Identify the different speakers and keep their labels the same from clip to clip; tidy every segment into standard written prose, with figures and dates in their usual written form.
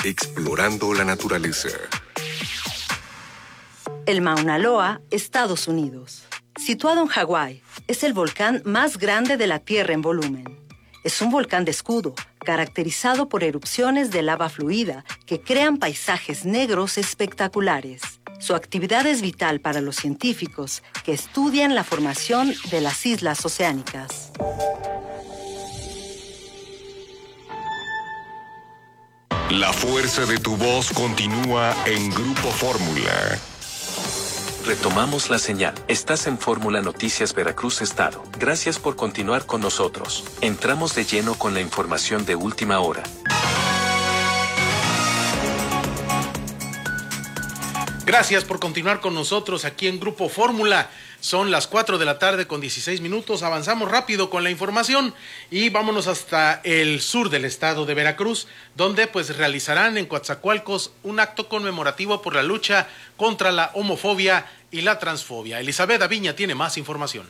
Speaker 1: Explorando la naturaleza.
Speaker 2: El Mauna Loa, Estados Unidos. Situado en Hawái, es el volcán más grande de la Tierra en volumen. Es un volcán de escudo, caracterizado por erupciones de lava fluida que crean paisajes negros espectaculares. Su actividad es vital para los científicos que estudian la formación de las islas oceánicas.
Speaker 1: La fuerza de tu voz continúa en Grupo Fórmula.
Speaker 3: Retomamos la señal. Estás en Fórmula Noticias Veracruz Estado. Gracias por continuar con nosotros. Entramos de lleno con la información de última hora.
Speaker 4: Gracias por continuar con nosotros aquí en Grupo Fórmula. Son las 4 de la tarde con 16 minutos. Avanzamos rápido con la información y vámonos hasta el sur del estado de Veracruz, donde pues realizarán en Coatzacoalcos un acto conmemorativo por la lucha contra la homofobia y la transfobia. Elizabeth Aviña tiene más información.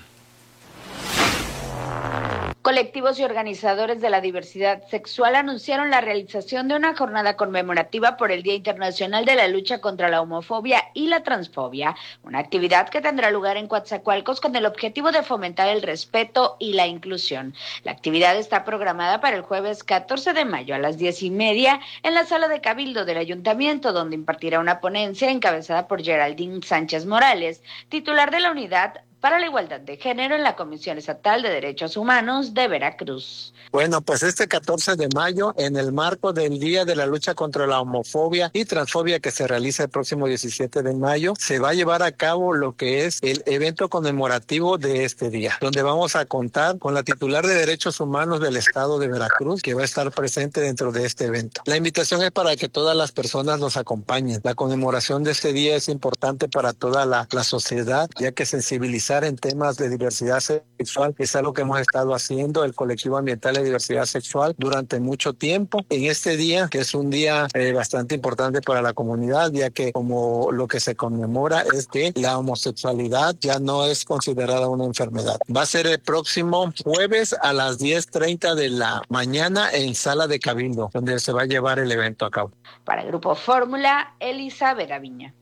Speaker 5: Colectivos y organizadores de la diversidad sexual anunciaron la realización de una jornada conmemorativa por el Día Internacional de la Lucha contra la Homofobia y la Transfobia, una actividad que tendrá lugar en Coatzacoalcos con el objetivo de fomentar el respeto y la inclusión. La actividad está programada para el jueves 14 de mayo a las 10:30 en la sala de Cabildo del Ayuntamiento, donde impartirá una ponencia encabezada por Geraldine Sánchez Morales, titular de la Unidad para la Igualdad de Género en la Comisión Estatal de Derechos Humanos de Veracruz.
Speaker 6: Bueno, pues este 14 de mayo, en el marco del Día de la Lucha contra la Homofobia y Transfobia que se realiza el próximo 17 de mayo, se va a llevar a cabo lo que es el evento conmemorativo de este día, donde vamos a contar con la titular de Derechos Humanos del Estado de Veracruz, que va a estar presente dentro de este evento. La invitación es para que todas las personas nos acompañen. La conmemoración de este día es importante para toda la sociedad, ya que sensibilizar en temas de diversidad sexual es algo que hemos estado haciendo el colectivo ambiental de diversidad sexual durante mucho tiempo. En este día, que es un día bastante importante para la comunidad, ya que como lo que se conmemora es que la homosexualidad ya no es considerada una enfermedad. Va a ser el próximo jueves a las 10:30 de la mañana en Sala de Cabildo, donde se va a llevar el evento a cabo.
Speaker 5: Para el Grupo Fórmula, Elizabeth Aviña.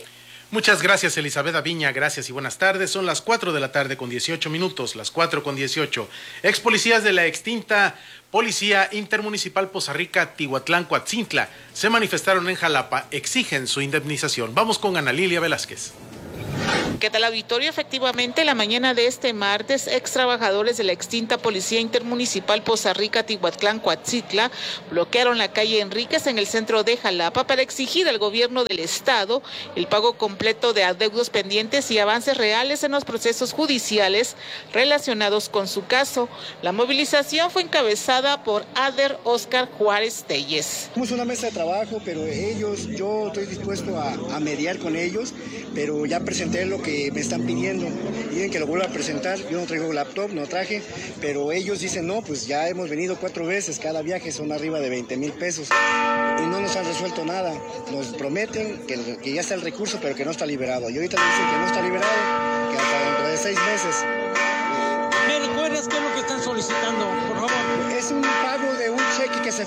Speaker 4: Muchas gracias, Elizabeth Aviña, gracias y buenas tardes. Son las 4 de la tarde con 18 minutos, las 4:18. Ex policías de la extinta Policía Intermunicipal Poza Rica, Tihuatlán, Coatzintla, se manifestaron en Jalapa, exigen su indemnización. Vamos con Ana Lilia Velázquez.
Speaker 7: ¿Qué tal, auditorio? Efectivamente, la mañana de este martes, ex trabajadores de la extinta Policía Intermunicipal Poza Rica, Tihuatlán, Coatzintla, bloquearon la calle Enríquez en el centro de Jalapa para exigir al gobierno del estado el pago completo de adeudos pendientes y avances reales en los procesos judiciales relacionados con su caso. La movilización fue encabezada por Ader Oscar Juárez Telles.
Speaker 8: Tenemos una mesa de trabajo, pero yo estoy dispuesto a mediar con ellos, pero ya presenté lo que me están pidiendo. Dicen que lo vuelvo a presentar, yo no traigo laptop, no traje, pero ellos dicen no, pues ya hemos venido 4 veces, cada viaje son arriba de 20,000 pesos y no nos han resuelto nada. Nos prometen que ya está el recurso, pero que no está liberado. Y ahorita dicen que no está liberado, que hasta dentro de 6 meses.
Speaker 9: ¿Me recuerdas qué es lo que están solicitando, por favor?
Speaker 8: Es un pago de un cheque que se